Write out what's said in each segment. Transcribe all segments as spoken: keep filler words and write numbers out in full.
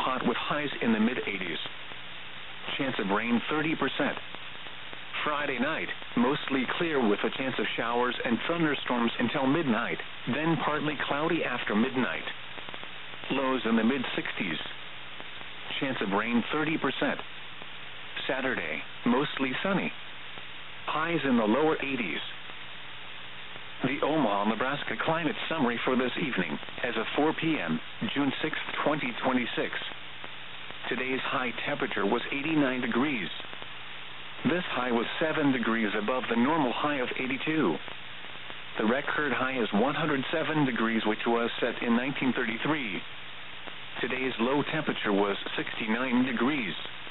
hot with highs in the mid-eighties. Chance of rain thirty percent. Friday night, mostly clear with a chance of showers and thunderstorms until midnight, then partly cloudy after midnight. Lows in the mid-sixties. Chance of rain thirty percent. Saturday, mostly sunny. Highs in the lower eighties. The Omaha, Nebraska climate summary for this evening, as of four p.m., June sixth, twenty twenty-six. Today's high temperature was eighty-nine degrees. This high was seven degrees above the normal high of eighty-two. The record high is one hundred seven degrees, which was set in nineteen thirty-three. Today's low temperature was sixty-nine degrees.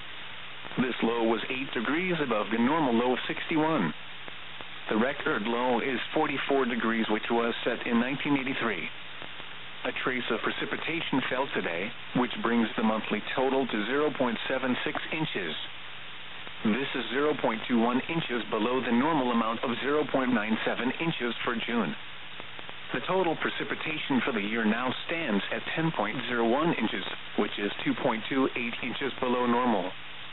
This low was eight degrees above the normal low of sixty-one. The record low is forty-four degrees, which was set in nineteen eighty-three. A trace of precipitation fell today, which brings the monthly total to zero point seven six inches. This is zero point two one inches below the normal amount of zero point nine seven inches for June. The total precipitation for the year now stands at ten point zero one inches, which is two point two eight inches below normal.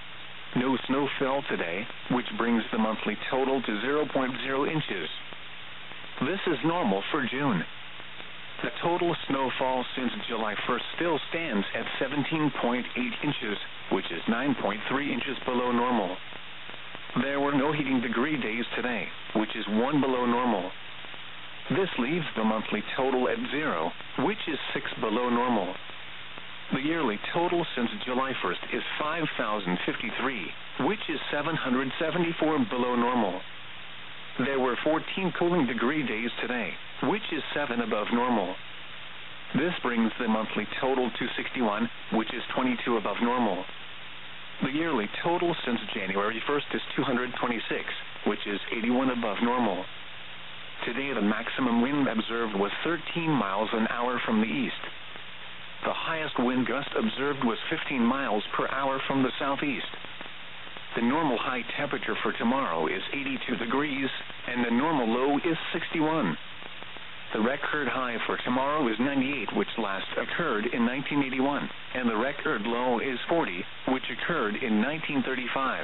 No snow fell today, which brings the monthly total to zero point zero inches. This is normal for June. The total snowfall since July first still stands at seventeen point eight inches, which is nine point three inches below normal. There were no heating degree days today, which is one below normal. This leaves the monthly total at zero, which is six below normal. The yearly total since July first is five thousand fifty-three, which is seven hundred seventy-four below normal. There were fourteen cooling degree days today, which is seven above normal. This brings the monthly total to sixty-one, which is twenty-two above normal. The yearly total since January first is two hundred twenty-six, which is eighty-one above normal. Today the maximum wind observed was thirteen miles an hour from the east. The highest wind gust observed was fifteen miles per hour from the southeast. The normal high temperature for tomorrow is eighty-two degrees, and the normal low is sixty-one. The record high for tomorrow is ninety-eight, which last occurred in nineteen eighty-one, and the record low is forty, which occurred in nineteen thirty-five.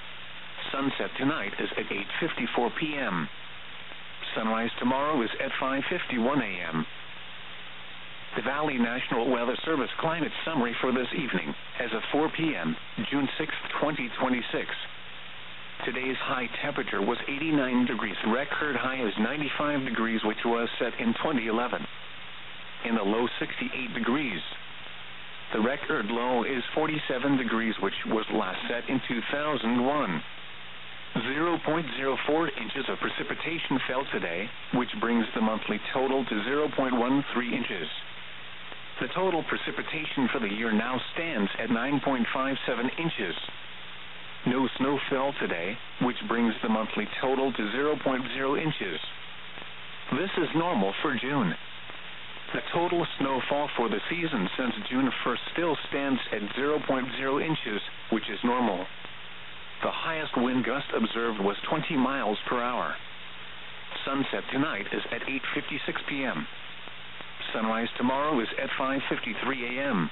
Sunset tonight is at eight fifty-four p.m. Sunrise tomorrow is at five fifty-one a.m. The Valley National Weather Service climate summary for this evening, as of four p.m., June sixth, twenty twenty-six. Today's high temperature was eighty-nine degrees. Record high is ninety-five degrees, which was set in twenty eleven. In the low, sixty-eight degrees. The record low is forty-seven degrees, which was last set in two thousand one. zero point zero four inches of precipitation fell today, which brings the monthly total to zero point one three inches. The total precipitation for the year now stands at nine point five seven inches. No snow fell today, which brings the monthly total to zero point zero inches. This is normal for June. The total snowfall for the season since June first still stands at zero point zero inches, which is normal. The highest wind gust observed was twenty miles per hour. Sunset tonight is at eight fifty-six p.m. Sunrise tomorrow is at five fifty-three a.m.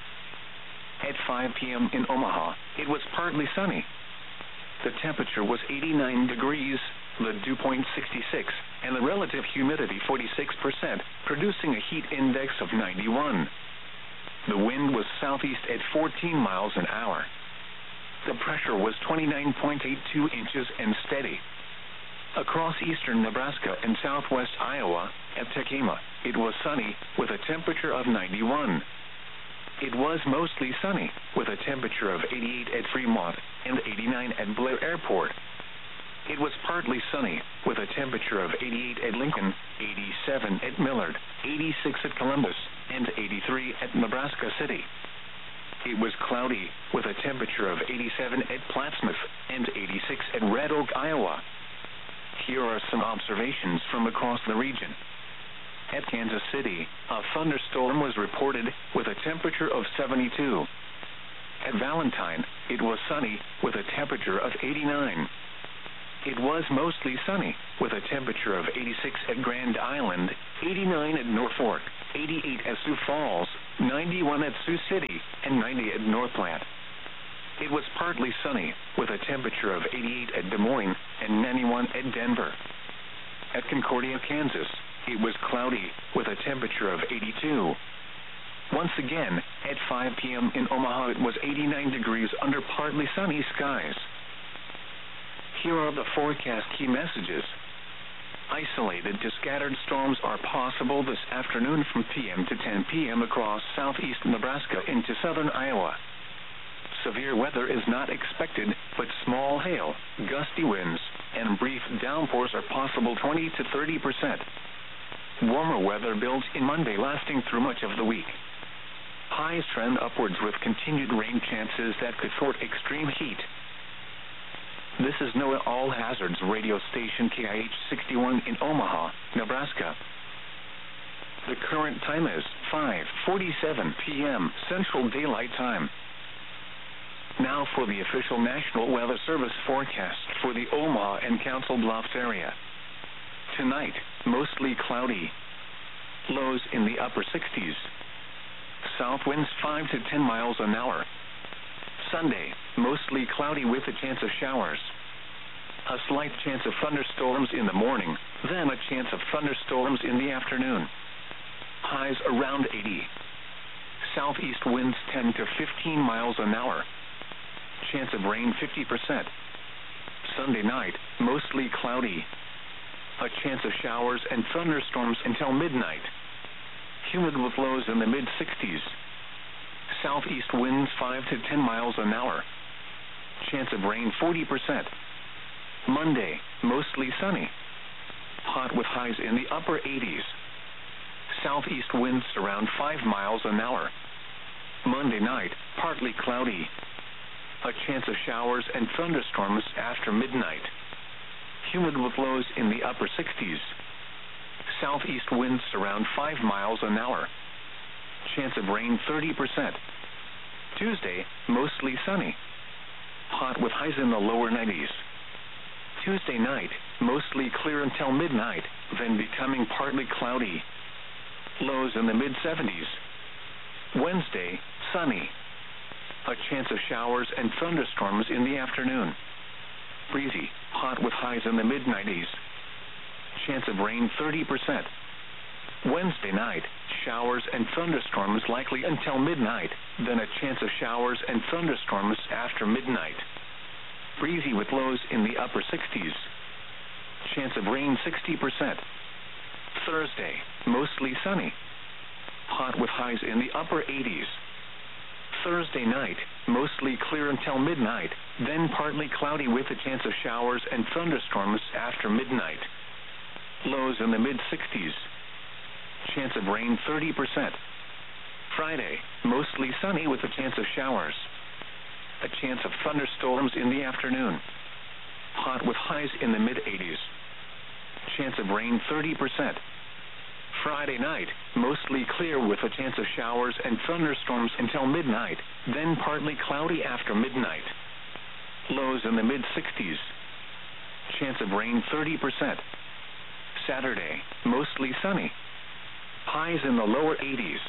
At five p.m. in Omaha, it was partly sunny. The temperature was eighty-nine degrees, the dew point sixty-six, and the relative humidity forty-six percent, producing a heat index of ninety-one. The wind was southeast at fourteen miles an hour. The pressure was twenty-nine point eight two inches and steady. Across eastern Nebraska and southwest Iowa, at Tekema, it was sunny, with a temperature of ninety-one. It was mostly sunny, with a temperature of eighty-eight at Fremont and eighty-nine at Blair Airport. It was partly sunny, with a temperature of eighty-eight at Lincoln, eighty-seven at Millard, eighty-six at Columbus, and eighty-three at Nebraska City. It was cloudy, with a temperature of eighty-seven at Plattsmouth and eighty-six at Red Oak, Iowa. Here are some observations from across the region. At Kansas City, a thunderstorm was reported with a temperature of seventy-two. At Valentine, it was sunny with a temperature of eighty-nine. It was mostly sunny with a temperature of eighty-six at Grand Island, eighty-nine at Norfolk, eighty-eight at Sioux Falls, ninety-one at Sioux City, and ninety at Northland. It was partly sunny, with a temperature of eighty-eight at Des Moines and ninety-one at Denver. At Concordia, Kansas, it was cloudy, with a temperature of eighty-two. Once again, at five p.m. in Omaha, it was eighty-nine degrees under partly sunny skies. Here are the forecast key messages. Isolated to scattered storms are possible this afternoon from p m to ten p.m. across southeast Nebraska into southern Iowa. Severe weather is not expected, but small hail, gusty winds, and brief downpours are possible twenty to thirty percent. Warmer weather builds in Monday, lasting through much of the week. Highs trend upwards with continued rain chances that could thwart extreme heat. This is NOAA All Hazards radio station K I H sixty-one in Omaha, Nebraska. The current time is five forty-seven p.m. Central Daylight Time. Now for the official National Weather Service forecast for the Omaha and Council Bluffs area. Tonight, mostly cloudy. Lows in the upper sixties. South winds five to ten miles an hour. Sunday, mostly cloudy with a chance of showers. A slight chance of thunderstorms in the morning, then a chance of thunderstorms in the afternoon. Highs around eighty. Southeast winds ten to fifteen miles an hour. Chance of rain fifty percent. Sunday night, mostly cloudy. A chance of showers and thunderstorms until midnight. Humid with lows in the mid sixties. Southeast winds five to ten miles an hour. Chance of rain forty percent. Monday, mostly sunny. Hot with highs in the upper eighties. Southeast winds around five miles an hour. Monday night, partly cloudy. A chance of showers and thunderstorms after midnight. Humid with lows in the upper sixties. Southeast winds around five miles an hour. Chance of rain thirty percent. Tuesday, mostly sunny. Hot with highs in the lower nineties. Tuesday night, mostly clear until midnight, then becoming partly cloudy. Lows in the mid seventies. Wednesday, sunny. A chance of showers and thunderstorms in the afternoon. Breezy, hot with highs in the mid nineties. Chance of rain thirty percent. Wednesday night, showers and thunderstorms likely until midnight, then a chance of showers and thunderstorms after midnight. Breezy with lows in the upper sixties. Chance of rain sixty percent. Thursday, mostly sunny. Hot with highs in the upper eighties. Thursday night, mostly clear until midnight, then partly cloudy with a chance of showers and thunderstorms after midnight. Lows in the mid sixties. Chance of rain thirty percent. Friday, mostly sunny with a chance of showers. A chance of thunderstorms in the afternoon. Hot with highs in the mid eighties. Chance of rain thirty percent. Friday night, mostly clear with a chance of showers and thunderstorms until midnight, then partly cloudy after midnight. Lows in the mid sixties. Chance of rain thirty percent. Saturday, mostly sunny. Highs in the lower eighties.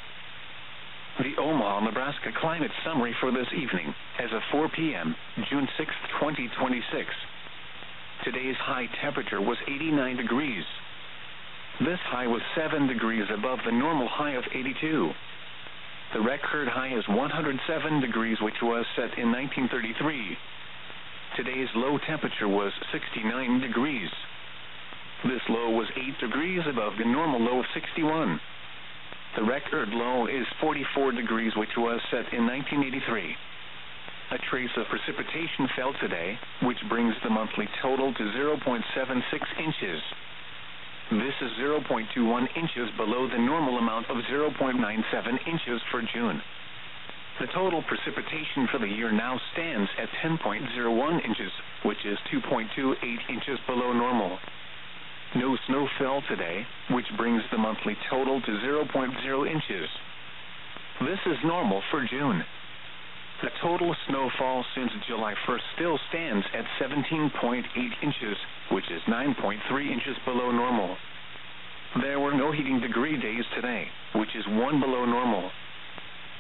The Omaha, Nebraska climate summary for this evening, as of four p.m., June sixth, twenty twenty-six. Today's high temperature was eighty-nine degrees. This high was seven degrees above the normal high of eighty-two. The record high is one hundred seven degrees, which was set in nineteen thirty-three. Today's low temperature was sixty-nine degrees. This low was eight degrees above the normal low of sixty-one. The record low is forty-four degrees, which was set in nineteen eighty-three. A trace of precipitation fell today, which brings the monthly total to zero point seven six inches. This is zero point two one inches below the normal amount of zero point nine seven inches for June. The total precipitation for the year now stands at ten point zero one inches, which is two point two eight inches below normal. No snow fell today, which brings the monthly total to zero point zero inches. This is normal for June. The total snowfall since July first still stands at seventeen point eight inches, which is nine point three inches below normal. There were no heating degree days today, which is one below normal.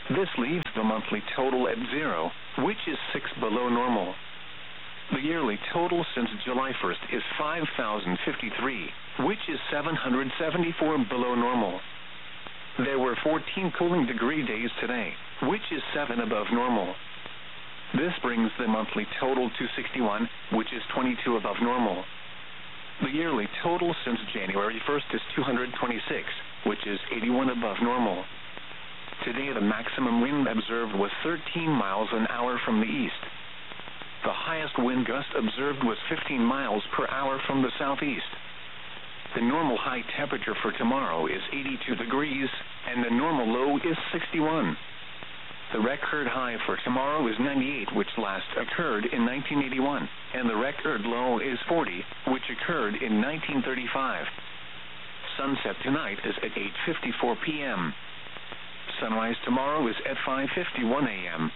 This leaves the monthly total at zero, which is six below normal. The yearly total since July first is five thousand fifty-three, which is seven hundred seventy-four below normal. There were fourteen cooling degree days today, which is seven above normal. This brings the monthly total to sixty-one, which is twenty-two above normal. The yearly total since January first is two hundred twenty-six, which is eighty-one above normal. Today the maximum wind observed was thirteen miles an hour from the east. The highest wind gust observed was fifteen miles per hour from the southeast. The normal high temperature for tomorrow is eighty-two degrees, and the normal low is sixty-one. The record high for tomorrow is ninety-eight, which last occurred in nineteen eighty-one, and the record low is forty, which occurred in nineteen thirty-five. Sunset tonight is at eight fifty-four p m Sunrise tomorrow is at five fifty-one a m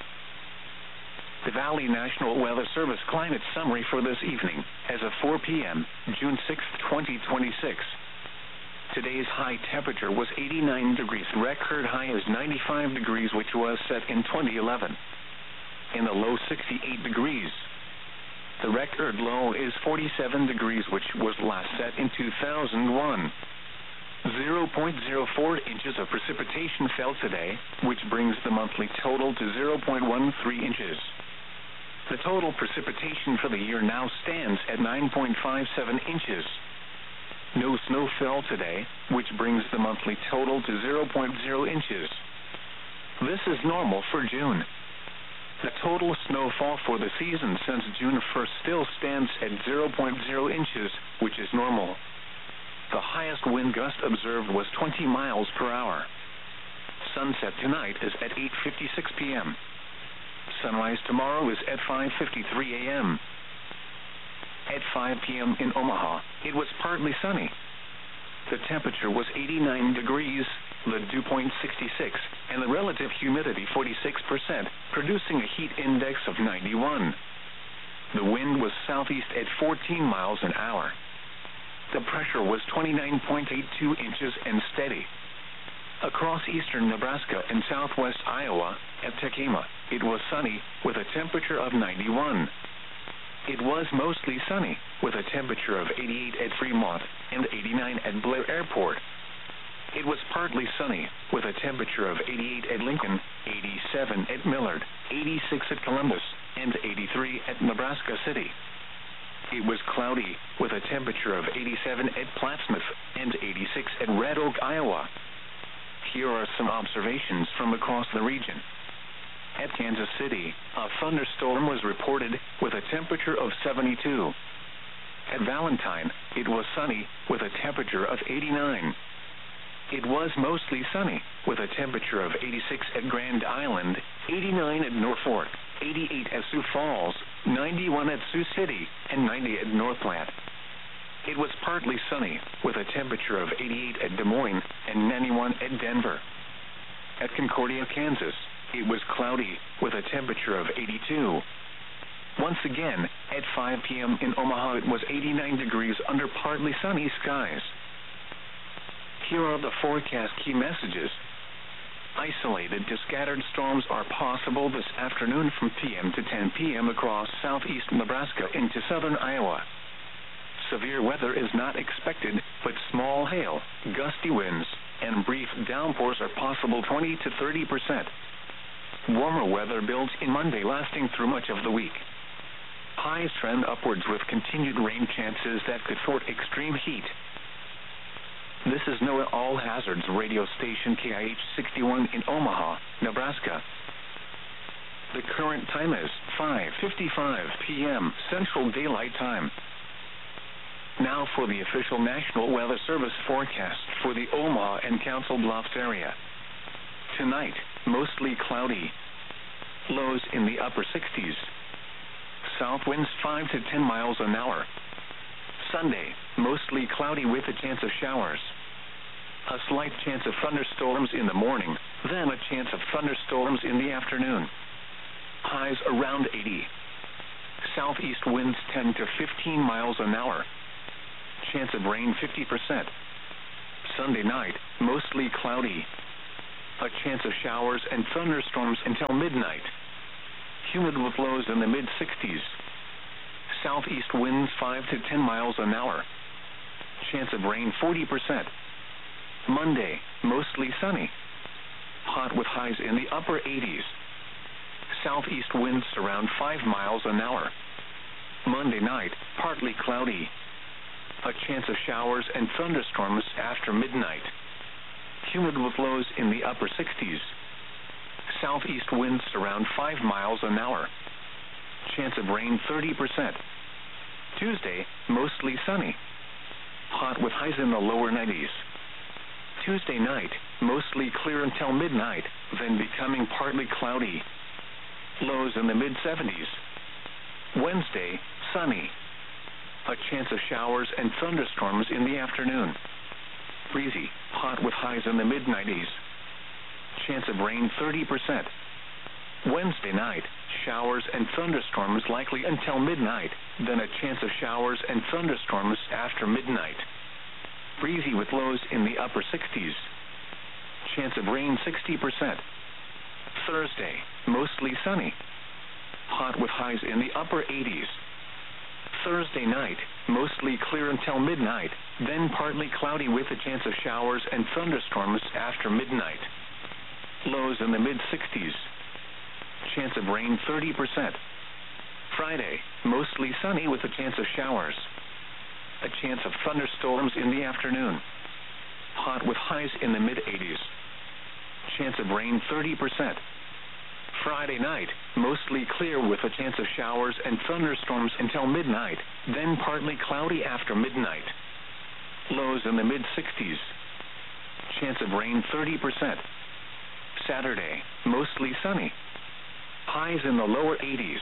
The Valley National Weather Service climate summary for this evening, as of four p m, June sixth, twenty twenty-six. Today's high temperature was eighty-nine degrees. Record high is ninety-five degrees, which was set in twenty eleven. In the low, sixty-eight degrees. The record low is forty-seven degrees, which was last set in two thousand one. zero point zero four inches of precipitation fell today, which brings the monthly total to zero point one three inches. The total precipitation for the year now stands at nine point five seven inches. No snow fell today, which brings the monthly total to zero point zero inches. This is normal for June. The total snowfall for the season since June first still stands at zero point zero inches, which is normal. The highest wind gust observed was twenty miles per hour. Sunset tonight is at eight fifty-six p m Sunrise tomorrow is at five fifty-three a m At five p m in Omaha, it was partly sunny. The temperature was eighty-nine degrees, the dew point sixty-six, and the relative humidity forty-six percent, producing a heat index of ninety-one. The wind was southeast at fourteen miles an hour. The pressure was twenty-nine point eight two inches and steady. Across eastern Nebraska and southwest Iowa, at Tekema, it was sunny, with a temperature of ninety-one. It was mostly sunny, with a temperature of eighty-eight at Fremont and eighty-nine at Blair Airport. It was partly sunny, with a temperature of eighty-eight at Lincoln, eighty-seven at Millard, eighty-six at Columbus, and eighty-three at Nebraska City. It was cloudy, with a temperature of eighty-seven at Plattsmouth and eighty-six at Red Oak, Iowa. Here are some observations from across the region. At Kansas City, a thunderstorm was reported with a temperature of seventy-two. At Valentine, it was sunny with a temperature of eighty-nine. It was mostly sunny with a temperature of eighty-six at Grand Island, eighty-nine at Norfolk, eighty-eight at Sioux Falls, ninety-one at Sioux City, and ninety at North Platte. It was partly sunny with a temperature of eighty-eight at Des Moines and ninety-one at Denver. At Concordia, Kansas, it was cloudy with a temperature of eighty-two. Once again, at five p m in Omaha, it was eighty-nine degrees under partly sunny skies. Here are the forecast key messages. Isolated to scattered storms are possible this afternoon from p m to ten p m across southeast Nebraska into southern Iowa. Severe weather is not expected, but small hail, gusty winds, and brief downpours are possible twenty to thirty percent. Warmer weather builds in Monday, lasting through much of the week. Highs trend upwards with continued rain chances that could thwart extreme heat. This is NOAA All Hazards radio station K I H sixty-one in Omaha, Nebraska. The current time is five fifty-five p m Central Daylight Time. Now for the official National Weather Service forecast for the Omaha and Council Bluffs area. Tonight, mostly cloudy. Lows in the upper sixties. South winds five to ten miles an hour. Sunday, mostly cloudy with a chance of showers. A slight chance of thunderstorms in the morning, then a chance of thunderstorms in the afternoon. Highs around eighty. Southeast winds ten to fifteen miles an hour. Chance of rain fifty percent. Sunday night, mostly cloudy. A chance of showers and thunderstorms until midnight. Humid with lows in the mid sixties. Southeast winds five to ten miles an hour. Chance of rain forty percent. Monday, mostly sunny. Hot with highs in the upper eighties. Southeast winds around five miles an hour. Monday night, partly cloudy. A chance of showers and thunderstorms after midnight. Humid with lows in the upper sixties. Southeast winds around five miles an hour. Chance of rain thirty percent. Tuesday, mostly sunny. Hot with highs in the lower nineties. Tuesday night, mostly clear until midnight, then becoming partly cloudy. Lows in the mid seventies. Wednesday, sunny. A chance of showers and thunderstorms in the afternoon. Breezy, hot with highs in the mid nineties. Chance of rain thirty percent. Wednesday night, showers and thunderstorms likely until midnight, then a chance of showers and thunderstorms after midnight. Breezy with lows in the upper sixties. Chance of rain sixty percent. Thursday, mostly sunny. Hot with highs in the upper eighties. Thursday night, mostly clear until midnight, then partly cloudy with a chance of showers and thunderstorms after midnight. Lows in the mid sixties. Chance of rain thirty percent. Friday, mostly sunny with a chance of showers. A chance of thunderstorms in the afternoon. Hot with highs in the mid eighties. Chance of rain thirty percent. Friday night, mostly clear with a chance of showers and thunderstorms until midnight, then partly cloudy after midnight. Lows in the mid sixties. Chance of rain thirty percent. Saturday, mostly sunny. Highs in the lower eighties.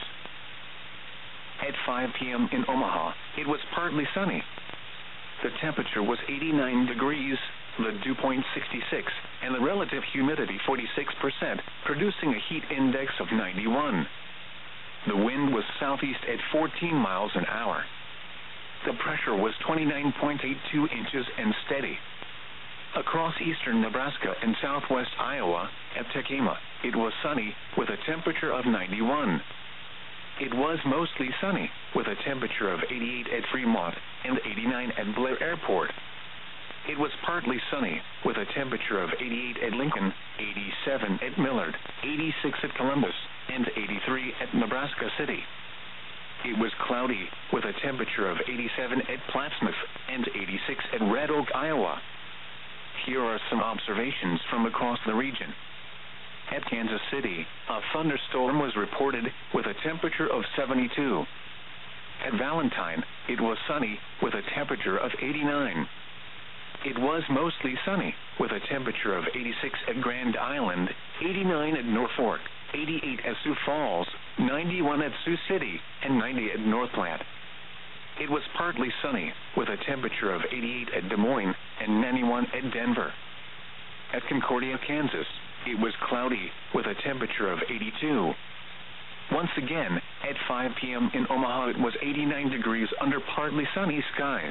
At five p.m. in Omaha, it was partly sunny. The temperature was eighty-nine degrees, the dew point sixty-six, and the relative humidity forty-six percent, producing a heat index of ninety-one. The wind was southeast at fourteen miles an hour. The pressure was twenty-nine point eight two inches and steady. Across eastern Nebraska and southwest Iowa, at Tekema, it was sunny, with a temperature of ninety-one. It was mostly sunny, with a temperature of eighty-eight at Fremont and eighty-nine at Blair Airport. It was partly sunny, with a temperature of eighty-eight at Lincoln, eighty-seven at Millard, eighty-six at Columbus, and eighty-three at Nebraska City. It was cloudy, with a temperature of eighty-seven at Plattsmouth and eighty-six at Red Oak, Iowa. Here are some observations from across the region. At Kansas City, a thunderstorm was reported with a temperature of seventy-two. At Valentine, it was sunny with a temperature of eighty-nine. It was mostly sunny with a temperature of eighty-six at Grand Island, eighty-nine at Norfolk, eighty-eight at Sioux Falls, ninety-one at Sioux City, and ninety at North Platte. It was partly sunny with a temperature of eighty-eight at Des Moines and ninety-one at Denver. At Concordia, Kansas, it was cloudy with a temperature of eighty-two. Once again, at five p.m. in Omaha, it was eighty-nine degrees under partly sunny skies.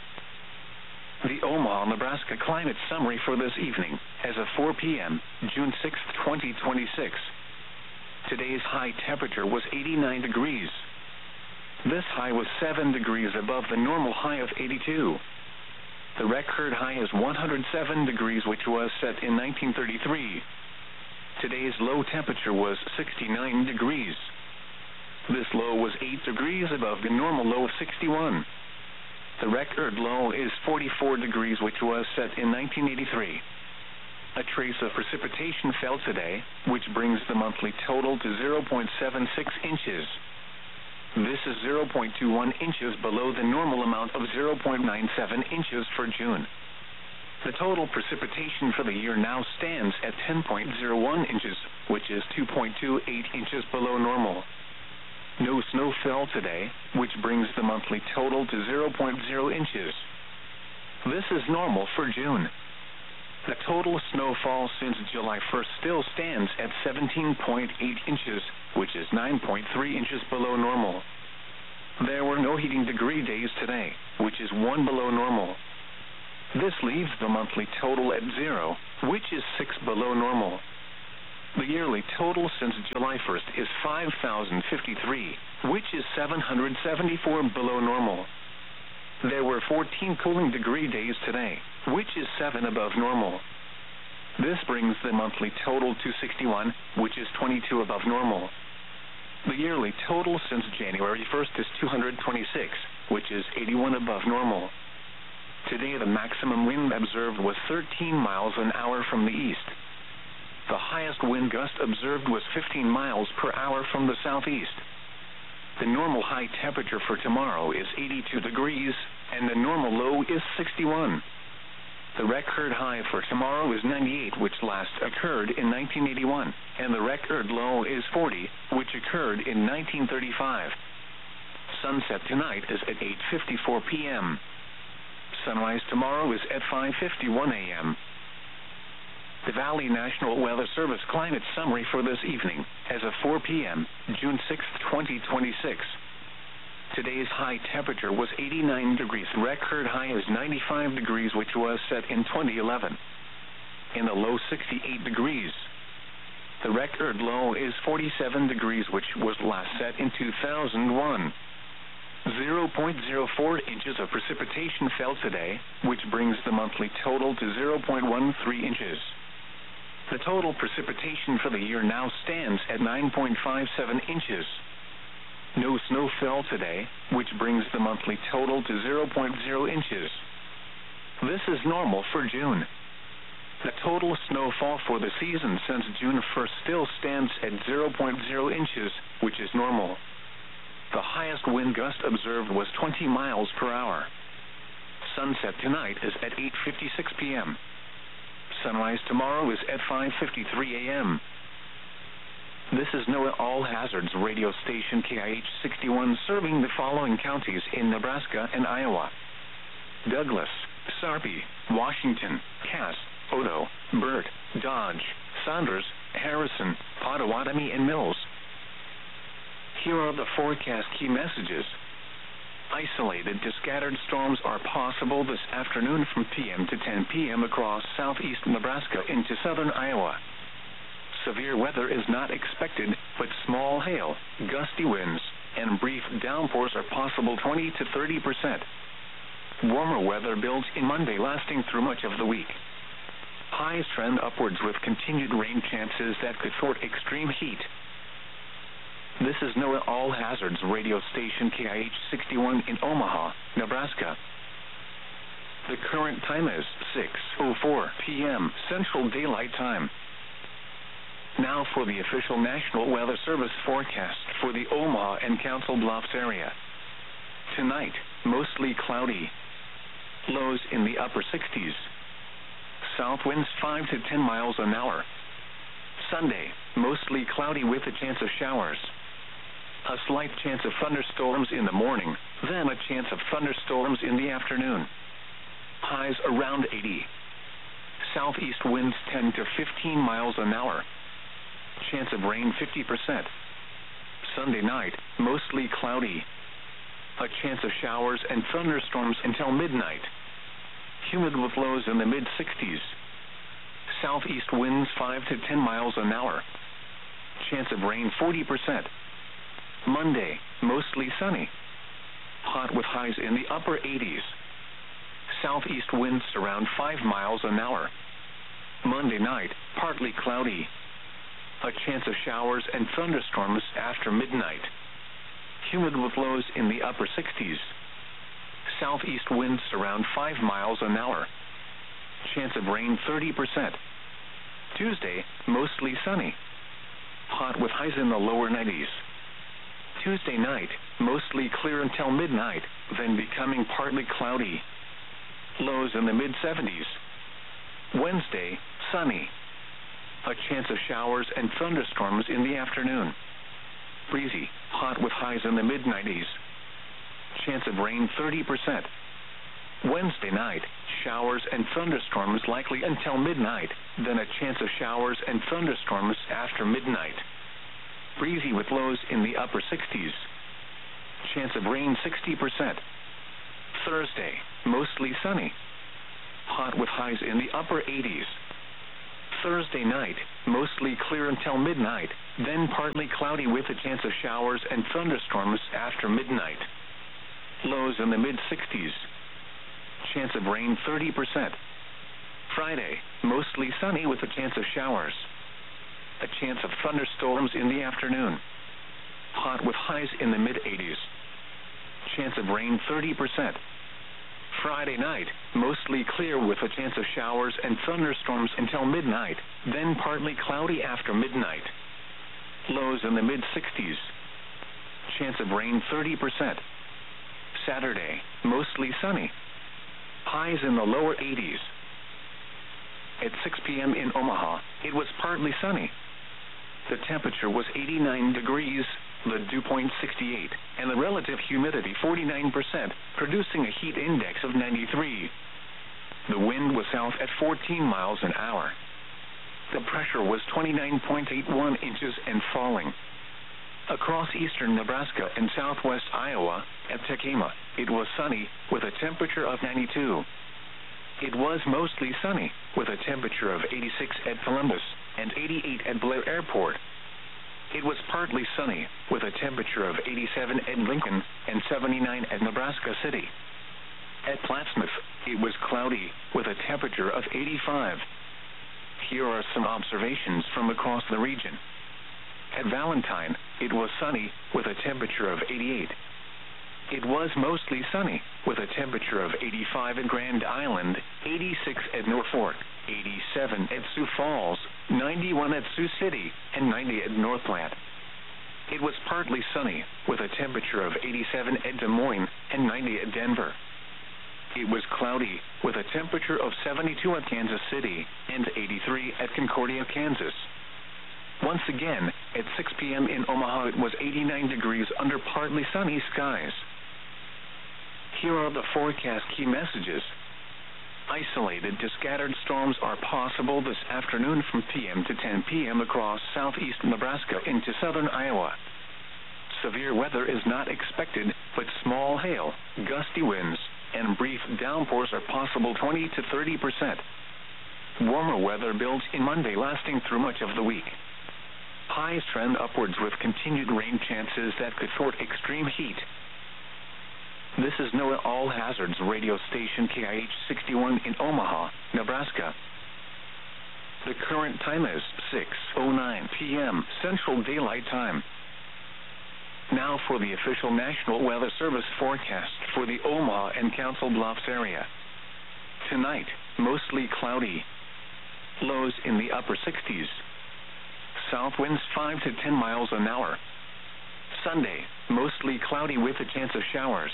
The Omaha, Nebraska climate summary for this evening, as of four p.m., June sixth, twenty twenty-six. Today's high temperature was eighty-nine degrees. This high was seven degrees above the normal high of eighty-two. The record high is one hundred seven degrees, which was set in nineteen thirty-three. Today's low temperature was sixty-nine degrees. This low was eight degrees above the normal low of sixty-one. The record low is forty-four degrees, which was set in nineteen eighty-three. A trace of precipitation fell today, which brings the monthly total to zero point seven six inches. This is zero point two one inches below the normal amount of zero point nine seven inches for June. The total precipitation for the year now stands at ten point zero one inches, which is two point two eight inches below normal. No snow fell today, which brings the monthly total to zero point zero inches. This is normal for June. The total snowfall since July first still stands at seventeen point eight inches, which is nine point three inches below normal. There were no heating degree days today, which is one below normal. This leaves the monthly total at zero, which is six below normal. The yearly total since July first is five thousand fifty-three, which is seven hundred seventy-four below normal. There were fourteen cooling degree days today, which is seven above normal. This brings the monthly total to sixty-one, which is twenty-two above normal. The yearly total since January first is two hundred twenty-six, which is eighty-one above normal. Today the maximum wind observed was thirteen miles an hour from the east. The highest wind gust observed was fifteen miles per hour from the southeast. The normal high temperature for tomorrow is eighty-two degrees, and the normal low is sixty-one. The record high for tomorrow is ninety-eight, which last occurred in nineteen eighty-one, and the record low is forty, which occurred in nineteen thirty-five. Sunset tonight is at eight fifty-four p m Sunrise tomorrow is at five fifty-one a m The Valley National Weather Service climate summary for this evening, as of four p m, June sixth, twenty twenty-six. Today's high temperature was eighty-nine degrees. Record high is ninety-five degrees, which was set in twenty eleven. In the low, sixty-eight degrees. The record low is forty-seven degrees, which was last set in two thousand one. zero point zero four inches of precipitation fell today, which brings the monthly total to zero point one three inches. The total precipitation for the year now stands at nine point five seven inches. No snow fell today, which brings the monthly total to zero point zero inches. This is normal for June. The total snowfall for the season since June first still stands at zero point zero inches, which is normal. The highest wind gust observed was twenty miles per hour. Sunset tonight is at eight fifty-six p m Sunrise tomorrow is at five fifty-three a m This is NOAA All Hazards radio station K I H sixty-one, serving the following counties in Nebraska and Iowa: Douglas, Sarpy, Washington, Cass, Odo, Burt, Dodge, Saunders, Harrison, Pottawatomie, and Mills. Here are the forecast key messages. Isolated to scattered storms are possible this afternoon from p m to ten p m across southeast Nebraska into southern Iowa. Severe weather is not expected, but small hail, gusty winds, and brief downpours are possible twenty to thirty percent. Warmer weather builds in Monday, lasting through much of the week. Highs trend upwards with continued rain chances that could thwart extreme heat. This is NOAA All Hazards radio station K I H sixty-one in Omaha, Nebraska. The current time is six oh four p m Central Daylight Time. Now for the official National Weather Service forecast for the Omaha and Council Bluffs area. Tonight, mostly cloudy. Lows in the upper sixties. South winds five to ten miles an hour. Sunday, mostly cloudy with a chance of showers. A slight chance of thunderstorms in the morning, then a chance of thunderstorms in the afternoon. Highs around eighty. Southeast winds ten to fifteen miles an hour. Chance of rain fifty percent. Sunday night, mostly cloudy. A chance of showers and thunderstorms until midnight. Humid with lows in the mid sixties. Southeast winds five to ten miles an hour. Chance of rain forty percent. Monday, mostly sunny. Hot with highs in the upper eighties. Southeast winds around five miles an hour. Monday night, partly cloudy. A chance of showers and thunderstorms after midnight. Humid with lows in the upper sixties. Southeast winds around five miles an hour. Chance of rain thirty percent. Tuesday, mostly sunny. Hot with highs in the lower nineties. Tuesday night, mostly clear until midnight, then becoming partly cloudy. Lows in the mid seventies. Wednesday, sunny. A chance of showers and thunderstorms in the afternoon. Breezy, hot with highs in the mid nineties. Chance of rain thirty percent. Wednesday night, showers and thunderstorms likely until midnight, then a chance of showers and thunderstorms after midnight. Breezy with lows in the upper sixties. Chance of rain sixty percent. Thursday, mostly sunny. Hot with highs in the upper eighties. Thursday night, mostly clear until midnight, then partly cloudy with a chance of showers and thunderstorms after midnight. Lows in the mid sixties. Chance of rain thirty percent. Friday, mostly sunny with a chance of showers. A chance of thunderstorms in the afternoon. Hot with highs in the mid eighties. Chance of rain thirty percent. Friday night, mostly clear with a chance of showers and thunderstorms until midnight, then partly cloudy after midnight. Lows in the mid sixties. Chance of rain thirty percent. Saturday, mostly sunny. Highs in the lower eighties. At six p.m. in Omaha, it was partly sunny. The temperature was eighty-nine degrees, the dew point sixty-eight, and the relative humidity forty-nine percent, producing a heat index of ninety-three. The wind was south at fourteen miles an hour. The pressure was twenty-nine point eight one inches and falling. Across eastern Nebraska and southwest Iowa, at Tekema, it was sunny, with a temperature of ninety-two. It was mostly sunny, with a temperature of eighty-six at Columbus and eighty-eight at Blair Airport. It was partly sunny, with a temperature of eighty-seven at Lincoln and seventy-nine at Nebraska City. At Plattsmouth, it was cloudy, with a temperature of eighty-five. Here are some observations from across the region. At Valentine, it was sunny, with a temperature of eighty-eight. It was mostly sunny, with a temperature of eighty-five at Grand Island, eighty-six at Norfolk, eighty-seven at Sioux Falls, ninety-one at Sioux City, and ninety at North Platte. It was partly sunny, with a temperature of eighty-seven at Des Moines and ninety at Denver. It was cloudy, with a temperature of seventy-two at Kansas City and eighty-three at Concordia, Kansas. Once again, at six p.m. in Omaha, it was eighty-nine degrees under partly sunny skies. Here are the forecast key messages. Isolated to scattered storms are possible this afternoon from p m to ten p.m. across southeast Nebraska into southern Iowa. Severe weather is not expected, but small hail, gusty winds, and brief downpours are possible twenty to thirty percent. Warmer weather builds in Monday, lasting through much of the week. Highs trend upwards with continued rain chances that could thwart extreme heat. This is NOAA All Hazards radio station K I H sixty-one in Omaha, Nebraska. The current time is six oh nine p.m. Central Daylight Time. Now for the official National Weather Service forecast for the Omaha and Council Bluffs area. Tonight, mostly cloudy. Lows in the upper sixties. South winds five to ten miles an hour. Sunday, mostly cloudy with a chance of showers.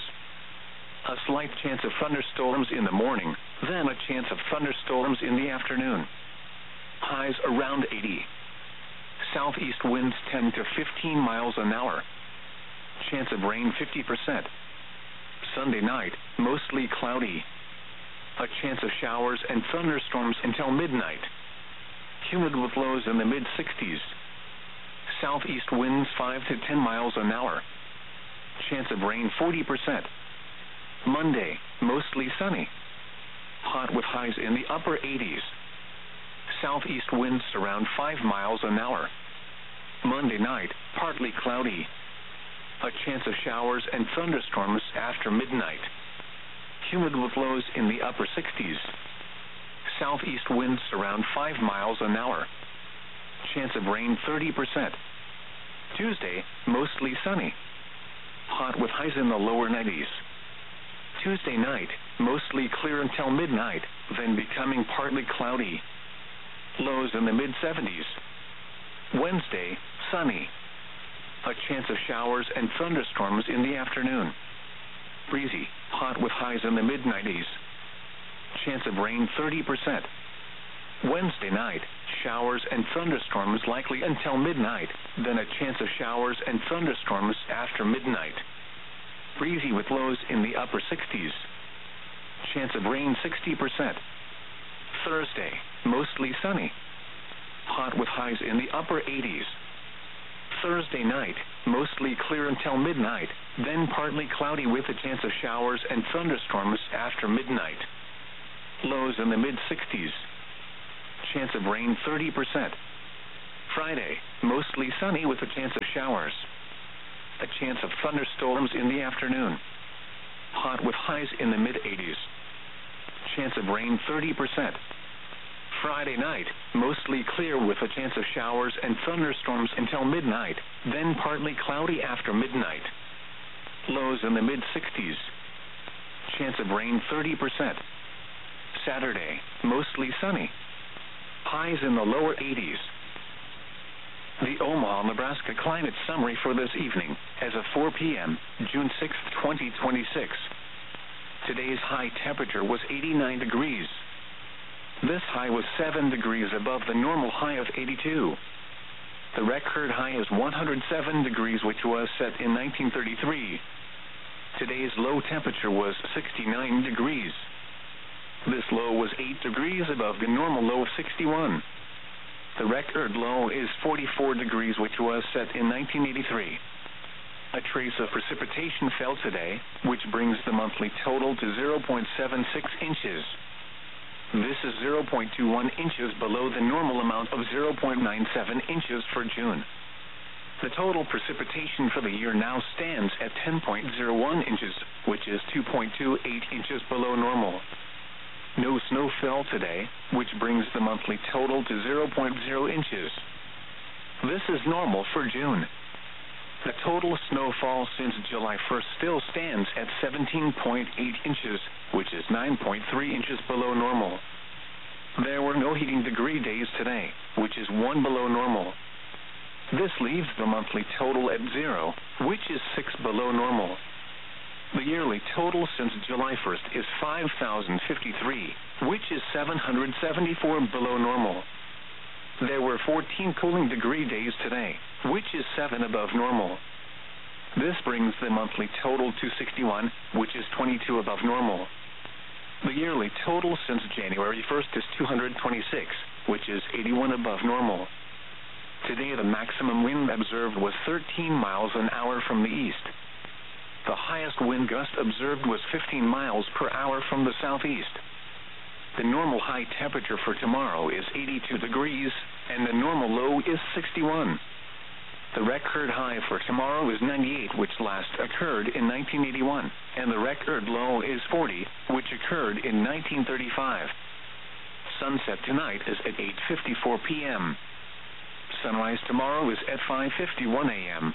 A slight chance of thunderstorms in the morning, then a chance of thunderstorms in the afternoon. Highs around eighty. Southeast winds ten to fifteen miles an hour. Chance of rain fifty percent. Sunday night, mostly cloudy. A chance of showers and thunderstorms until midnight. Humid with lows in the mid sixties. Southeast winds five to ten miles an hour. Chance of rain forty percent. Monday, mostly sunny. Hot with highs in the upper eighties. Southeast winds around five miles an hour. Monday night, partly cloudy. A chance of showers and thunderstorms after midnight. Humid with lows in the upper sixties. Southeast winds around five miles an hour. Chance of rain thirty percent. Tuesday, mostly sunny. Hot with highs in the lower nineties. Tuesday night, mostly clear until midnight, then becoming partly cloudy. Lows in the mid seventies. Wednesday, sunny. A chance of showers and thunderstorms in the afternoon. Breezy, hot with highs in the mid nineties. Chance of rain thirty percent. Wednesday night, showers and thunderstorms likely until midnight, then a chance of showers and thunderstorms after midnight. Breezy with lows in the upper sixties. Chance of rain sixty percent. Thursday, mostly sunny. Hot with highs in the upper eighties. Thursday night, mostly clear until midnight, then partly cloudy with a chance of showers and thunderstorms after midnight. Lows in the mid sixties. Chance of rain thirty percent. Friday, mostly sunny with a chance of showers. A chance of thunderstorms in the afternoon. Hot with highs in the mid eighties. Chance of rain thirty percent. Friday night, mostly clear with a chance of showers and thunderstorms until midnight, then partly cloudy after midnight. Lows in the mid sixties. Chance of rain thirty percent. Saturday, mostly sunny. Highs in the lower eighties. The Omaha, Nebraska climate summary for this evening, as of four p.m., June sixth, twenty twenty-six. Today's high temperature was eighty-nine degrees. This high was seven degrees above the normal high of eighty-two. The record high is one hundred seven degrees, which was set in nineteen thirty-three. Today's low temperature was sixty-nine degrees. This low was eight degrees above the normal low of sixty-one. The record low is forty-four degrees, which was set in nineteen eighty-three. A trace of precipitation fell today, which brings the monthly total to zero point seven six inches. This is zero point two one inches below the normal amount of zero point nine seven inches for June. The total precipitation for the year now stands at ten point zero one inches, which is two point two eight inches below normal. No snow fell today, which brings the monthly total to zero point zero inches. This is normal for June. The total snowfall since July first still stands at seventeen point eight inches, which is nine point three inches below normal. There were no heating degree days today, which is one below normal. This leaves the monthly total at zero, which is six below normal. The yearly total since July first is five thousand fifty-three, which is seven hundred seventy-four below normal. There were fourteen cooling degree days today, which is seven above normal. This brings the monthly total to sixty-one, which is twenty-two above normal. The yearly total since January first is two hundred twenty-six, which is eighty-one above normal. Today the maximum wind observed was thirteen miles an hour from the east. The highest wind gust observed was fifteen miles per hour from the southeast. The normal high temperature for tomorrow is eighty-two degrees, and the normal low is sixty-one. The record high for tomorrow is ninety-eight, which last occurred in nineteen eighty-one, and the record low is forty, which occurred in nineteen thirty-five. Sunset tonight is at eight fifty-four p.m. Sunrise tomorrow is at five fifty-one a.m.